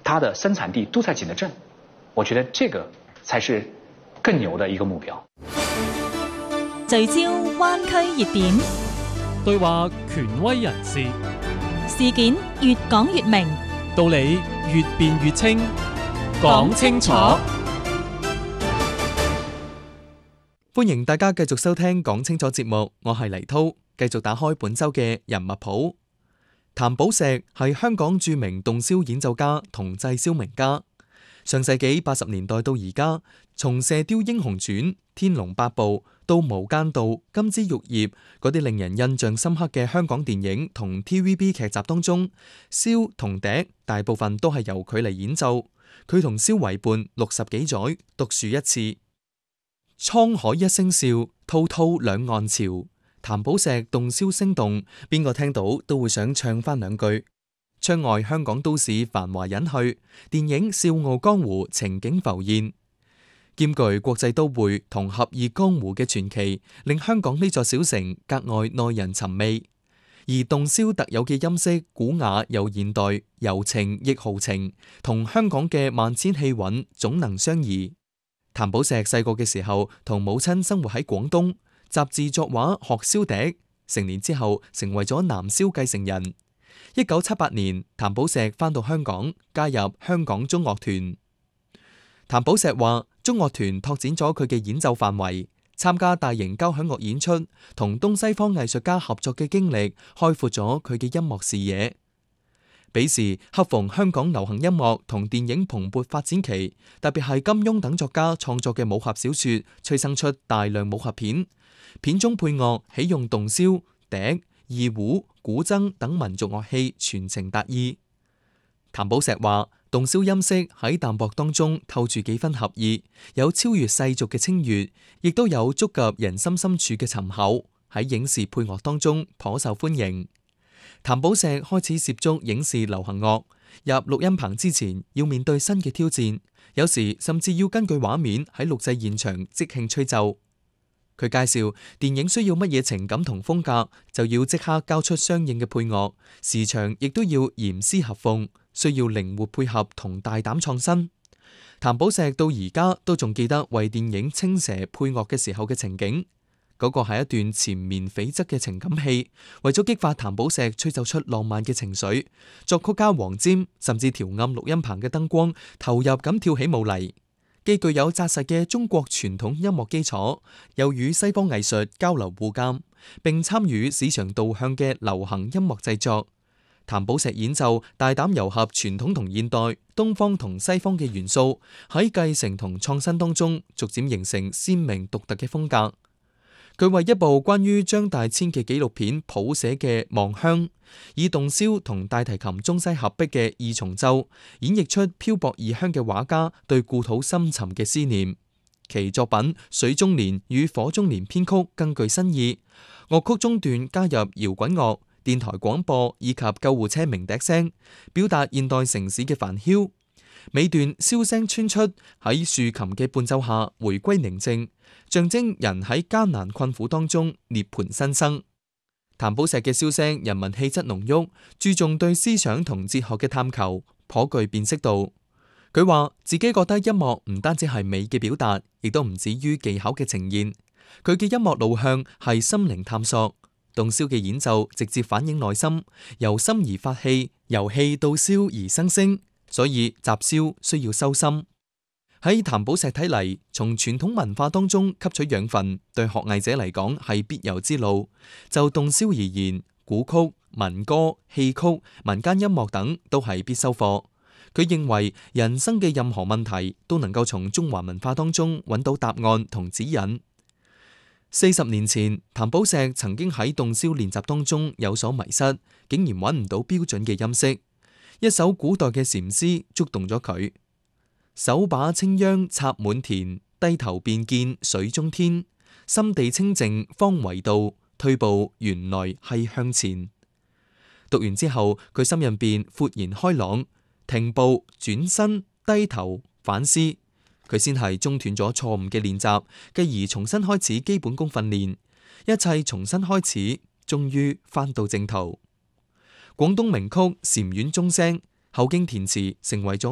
它的生產地都在景德鎮，我覺得這個才是更牛的一個目標。 聚焦灣區熱點， 對話權威人士， 事件越講越明， 道理越辯越清，講清楚。 歡迎大家繼續收聽講清楚節目，我係黎濤，繼續打開本周嘅人物譜。譚寶碩係香港著名洞簫演奏家同製簫名家。上世紀80年代到而家，從《射雕英雄傳》、《天龍八部》到《無間道》、《金枝玉葉》嗰啲令人印象深刻嘅香港電影同 TVB 劇集當中，簫同笛大部分都係由佢嚟演奏。佢同簫為伴60幾載，獨樹一幟。滄海一聲笑，滔滔兩岸潮。譚寶碩洞簫聲動，邊個聽到都會想唱翻兩句。窗外香港都市繁華隱去，電影《笑傲江湖》情景浮現，兼具國際都會同俠義江湖嘅傳奇，令香港呢座小城格外耐人尋味。而洞簫特有嘅音色古雅又現代，柔情亦豪情，同香港嘅萬千氣韻總能相宜。譚寶碩細個嘅時候，同母親生活喺廣東，習字作畫學簫笛，成年之後成為咗男簫繼承人。1978年，譚寶碩返到香港，加入香港中樂團。譚寶碩話，中樂團拓展咗佢嘅演奏範圍，參加大型交響樂演出，同東西方藝術家合作嘅經歷，開闊咗佢嘅音樂視野。彼時恰逢香港流行音樂同電影蓬勃發展期，特別係金庸等作家創作嘅武俠小說，催生出大量武俠片，片中配樂喜用洞簫、笛、二胡、古箏等民族樂器，傳情達意。譚寶碩話，洞簫音色喺淡薄當中透住幾分合意，有超越世俗嘅清越，亦都有觸及人心深處嘅沉厚，喺影視配樂當中頗受歡迎。譚寶碩開始接觸影視流行樂，入錄音棚之前要面對新嘅挑戰，有時甚至要根據畫面喺錄製現場即興吹奏。佢介紹電影需要乜嘢情感同風格，就要即刻交出相應嘅配樂，時長亦都要嚴絲合縫，需要靈活配合同大膽創新。譚寶碩到而家都仲記得為電影《青蛇》配樂嘅時候嘅情景。嗰個係一段纏綿悱惻嘅情感戲，為咗激發譚寶碩吹奏出浪漫嘅情緒，作曲家黃霑甚至調暗錄音棚嘅燈光，投入咁跳起舞嚟。既具有紮實嘅中國傳統音樂基礎，又與西方藝術交流互鑒，並參與市場導向嘅流行音樂製作。譚寶碩演奏大膽糅合傳統同現代、東方同西方嘅元素，喺繼承同創新當中，逐漸形成鮮明獨特嘅風格。佢為一部關於張大千嘅紀錄片譜寫嘅《望鄉》，以洞簫同大提琴中西合璧嘅二重奏，演繹出漂泊異鄉嘅畫家對故土深沉嘅思念。其作品《水中蓮》與《火中蓮》編曲更具新意，樂曲中段加入搖滾樂、電台廣播以及救護車鳴笛聲，表達現代城市嘅煩囂。尾段簫聲穿出，喺豎琴嘅伴奏下回歸寧靜，象徵人喺艱難困苦當中涅槃新生。譚寶碩嘅簫聲人文氣質濃郁，注重對思想同哲學嘅探求，頗具辨識度。佢話自己覺得音樂唔單止係美嘅表達，亦都唔止於技巧嘅呈現。佢嘅音樂路向係心靈探索，洞簫嘅演奏直接反映內心，由心而發氣，由氣到簫而生聲。所以集簫需要修心。喺譚寶碩睇嚟，從傳統文化當中吸取養分，對學藝者嚟講係必由之路。就洞簫而言，古曲、民歌、戲曲、民間音樂等都係必修課。佢認為人生嘅任何問題都能夠從中華文化當中揾到答案同指引。40年前，譚寶碩曾經喺洞簫練習當中有所迷失，竟然揾唔到標準嘅音色。一首古代嘅禪詩觸動咗佢，手把青秧插滿田，低頭便見水中天。心地清淨方為道，退步原來係向前。讀完之後，佢心入邊豁然開朗，停步轉身低頭反思，佢先係中斷咗錯誤嘅練習，繼而重新開始基本功訓練，一切重新開始，終於返到正途。廣東名曲《禪院鐘聲》後經填詞，成為咗